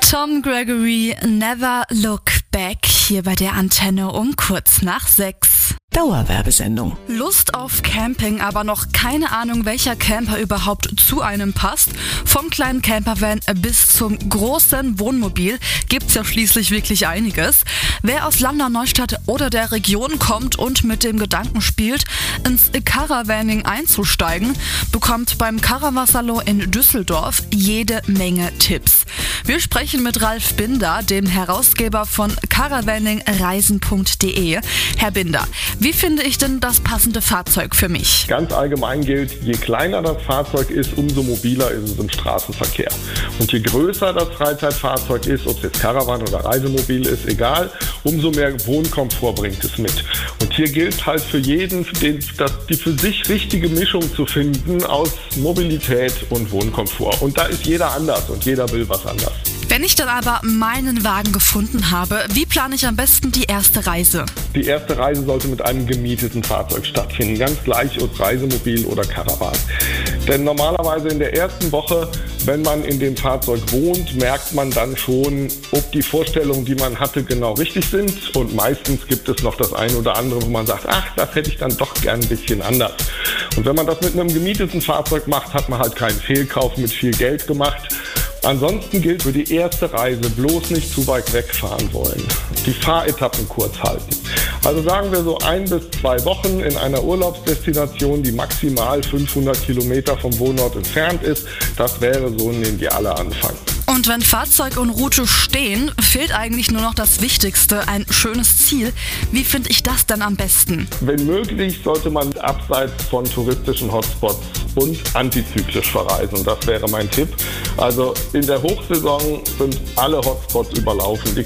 Tom Gregory, Never Look Back, hier bei der Antenne um kurz nach 6. Dauerwerbesendung. Lust auf Camping, aber noch keine Ahnung, welcher Camper überhaupt zu einem passt? Vom kleinen Campervan bis zum großen Wohnmobil gibt's ja schließlich wirklich einiges. Wer aus Landau, Neustadt oder der Region kommt und mit dem Gedanken spielt, ins Caravaning einzusteigen, bekommt beim Caravan-Salon in Düsseldorf jede Menge Tipps. Wir sprechen mit Ralf Binder, dem Herausgeber von caravaningreisen.de. Herr Binder, wie finde ich denn das passende Fahrzeug für mich? Ganz allgemein gilt, je kleiner das Fahrzeug ist, umso mobiler ist es im Straßenverkehr. Und je größer das Freizeitfahrzeug ist, ob es jetzt Caravan oder Reisemobil ist, egal, umso mehr Wohnkomfort bringt es mit. Und hier gilt halt für jeden, die für sich richtige Mischung zu finden aus Mobilität und Wohnkomfort. Und da ist jeder anders und jeder will was anders. Wenn ich dann aber meinen Wagen gefunden habe, wie plane ich am besten die erste Reise? Die erste Reise sollte mit einem gemieteten Fahrzeug stattfinden, ganz gleich ob Reisemobil oder Caravan. Denn normalerweise in der ersten Woche, wenn man in dem Fahrzeug wohnt, merkt man dann schon, ob die Vorstellungen, die man hatte, genau richtig sind. Und meistens gibt es noch das eine oder andere, wo man sagt, ach, das hätte ich dann doch gern ein bisschen anders. Und wenn man das mit einem gemieteten Fahrzeug macht, hat man halt keinen Fehlkauf mit viel Geld gemacht. Ansonsten gilt für die erste Reise bloß nicht zu weit wegfahren wollen. Die Fahretappen kurz halten. Also sagen wir so 1 bis 2 Wochen in einer Urlaubsdestination, die maximal 500 Kilometer vom Wohnort entfernt ist. Das wäre so ein idealer Anfang. Und wenn Fahrzeug und Route stehen, fehlt eigentlich nur noch das Wichtigste, ein schönes Ziel. Wie finde ich das dann am besten? Wenn möglich, sollte man abseits von touristischen Hotspots und antizyklisch verreisen. Das wäre mein Tipp. Also in der Hochsaison sind alle Hotspots überlaufen. Die